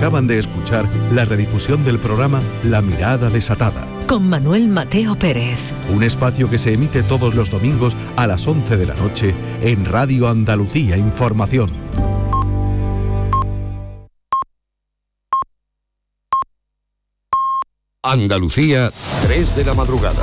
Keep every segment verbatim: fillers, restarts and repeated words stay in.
Acaban de escuchar la redifusión del programa La Mirada Desatada, con Manuel Mateo Pérez. Un espacio que se emite todos los domingos a las once de la noche en Radio Andalucía Información. Andalucía, tres de la madrugada.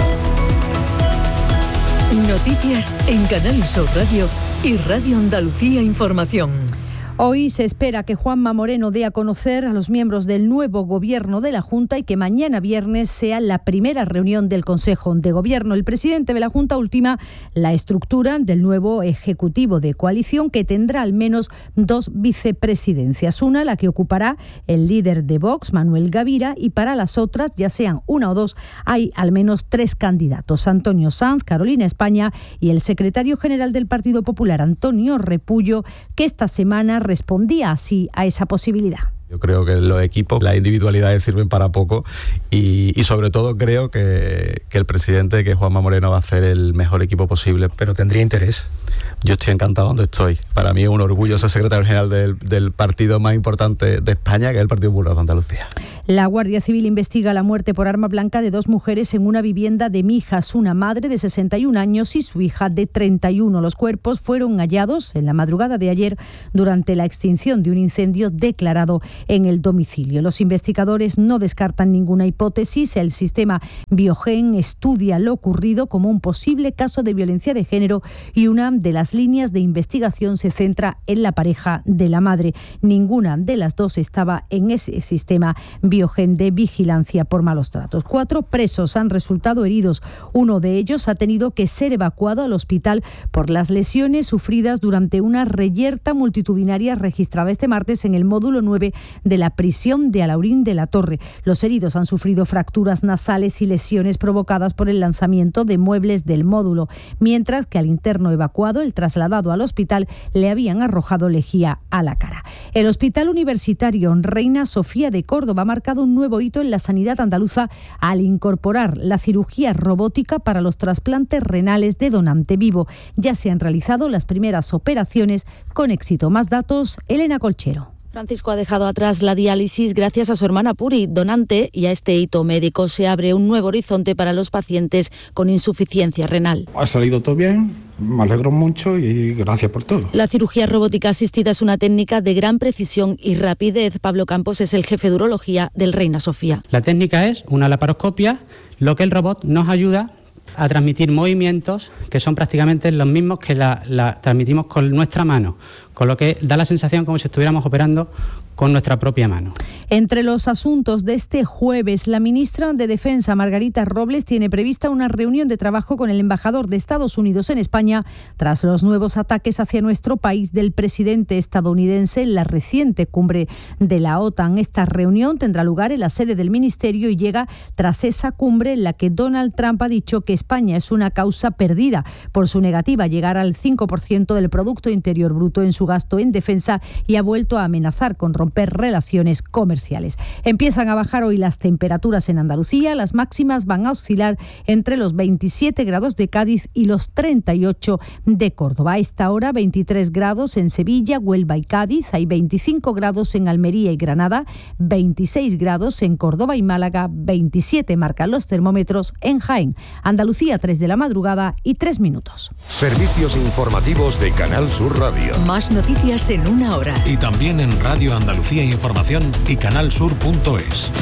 Noticias en Canal Sur Radio y Radio Andalucía Información. Hoy se espera que Juanma Moreno dé a conocer a los miembros del nuevo gobierno de la Junta y que mañana viernes sea la primera reunión del Consejo de Gobierno. El presidente de la Junta ultima la estructura del nuevo Ejecutivo de coalición, que tendrá al menos dos vicepresidencias. Una, la que ocupará el líder de Vox, Manuel Gavira, y para las otras, ya sean una o dos, hay al menos tres candidatos: Antonio Sanz, Carolina España y el secretario general del Partido Popular, Antonio Repullo, que esta semana respondía así a esa posibilidad. Yo creo que los equipos, las individualidades sirven para poco y, y sobre todo creo que, que el presidente, que Juanma Moreno, va a hacer el mejor equipo posible. ¿Pero tendría interés? Yo estoy encantado donde estoy. Para mí es un orgullo ser secretario general del, del partido más importante de España, que es el Partido Popular de Andalucía. La Guardia Civil investiga la muerte por arma blanca de dos mujeres en una vivienda de Mijas, una madre de sesenta y un años y su hija de treinta y uno. Los cuerpos fueron hallados en la madrugada de ayer durante la extinción de un incendio declarado en el domicilio. Los investigadores no descartan ninguna hipótesis. El sistema Biogen estudia lo ocurrido como un posible caso de violencia de género y una de las líneas de investigación se centra en la pareja de la madre. Ninguna de las dos estaba en ese sistema Biogen de vigilancia por malos tratos. Cuatro presos han resultado heridos. Uno de ellos ha tenido que ser evacuado al hospital por las lesiones sufridas durante una reyerta multitudinaria registrada este martes en el módulo nueve de la prisión de Alaurín de la Torre. Los heridos han sufrido fracturas nasales y lesiones provocadas por el lanzamiento de muebles del módulo, mientras que al interno evacuado, el trasladado al hospital, le habían arrojado lejía a la cara. El Hospital Universitario Reina Sofía de Córdoba ha marcado un nuevo hito en la sanidad andaluza al incorporar la cirugía robótica para los trasplantes renales de donante vivo. Ya se han realizado las primeras operaciones con éxito. Más datos, Elena Colchero. Francisco ha dejado atrás la diálisis gracias a su hermana Puri, donante, y a este hito médico se abre un nuevo horizonte para los pacientes con insuficiencia renal. Ha salido todo bien, me alegro mucho y gracias por todo. La cirugía robótica asistida es una técnica de gran precisión y rapidez. Pablo Campos es el jefe de urología del Reina Sofía. La técnica es una laparoscopia, lo que el robot nos ayuda a transmitir movimientos que son prácticamente los mismos que la, la transmitimos con nuestra mano, con lo que da la sensación como si estuviéramos operando con nuestra propia mano. Entre los asuntos de este jueves, la ministra de Defensa, Margarita Robles, tiene prevista una reunión de trabajo con el embajador de Estados Unidos en España tras los nuevos ataques hacia nuestro país del presidente estadounidense en la reciente cumbre de la OTAN. Esta reunión tendrá lugar en la sede del ministerio y llega tras esa cumbre en la que Donald Trump ha dicho que España es una causa perdida por su negativa a llegar al cinco por ciento del Producto Interior Bruto en su gasto en defensa y ha vuelto a amenazar con romper relaciones comerciales. Empiezan a bajar hoy las temperaturas en Andalucía. Las máximas van a oscilar entre los veintisiete grados de Cádiz y los treinta y ocho de Córdoba. A esta hora veintitrés grados en Sevilla, Huelva y Cádiz. Hay veinticinco grados en Almería y Granada, veintiséis grados en Córdoba y Málaga, veintisiete marcan los termómetros en Jaén. Andalucía, tres de la madrugada y tres minutos. Servicios informativos de Canal Sur Radio. Más noticias en una hora. Y también en Radio Andalucía Información y canalsur punto es.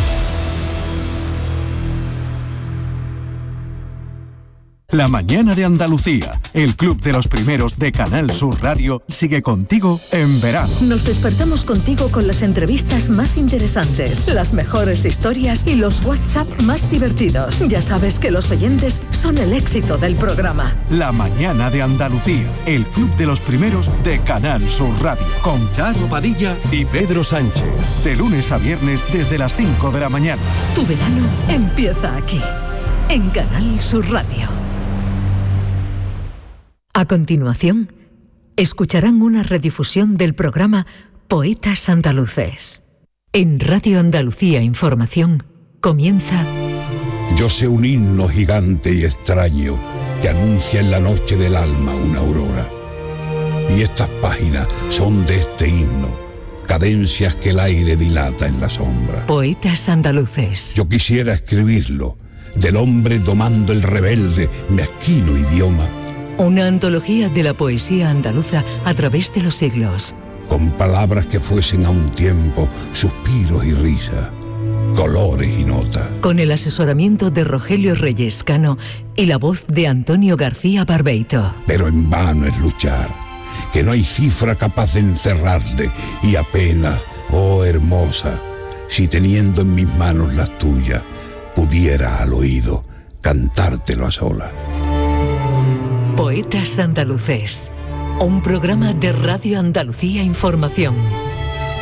La mañana de Andalucía, el club de los primeros de Canal Sur Radio, sigue contigo en verano. Nos despertamos contigo con las entrevistas más interesantes, las mejores historias y los WhatsApp más divertidos. Ya sabes que los oyentes son el éxito del programa. La mañana de Andalucía, el club de los primeros de Canal Sur Radio, con Charo Padilla y Pedro Sánchez. De lunes a viernes desde las cinco de la mañana. Tu verano empieza aquí, en Canal Sur Radio. A continuación, escucharán una redifusión del programa Poetas Andaluces. En Radio Andalucía Información comienza... Yo sé un himno gigante y extraño que anuncia en la noche del alma una aurora. Y estas páginas son de este himno, cadencias que el aire dilata en la sombra. Poetas andaluces. Yo quisiera escribirlo, del hombre domando el rebelde, mezquino idioma. Una antología de la poesía andaluza a través de los siglos. Con palabras que fuesen a un tiempo suspiros y risas, colores y notas. Con el asesoramiento de Rogelio Reyes Cano y la voz de Antonio García Barbeito. Pero en vano es luchar, que no hay cifra capaz de encerrarle, y apenas, oh hermosa, si teniendo en mis manos las tuyas, pudiera al oído cantártelo a solas. Poetas andaluces, un programa de Radio Andalucía Información.